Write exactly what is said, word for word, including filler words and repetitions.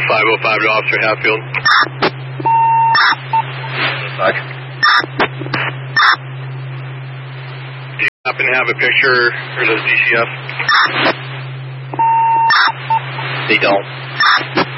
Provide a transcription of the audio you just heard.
five oh five to Officer Hatfield. Back. Do you happen to have a picture for the D C F? They don't.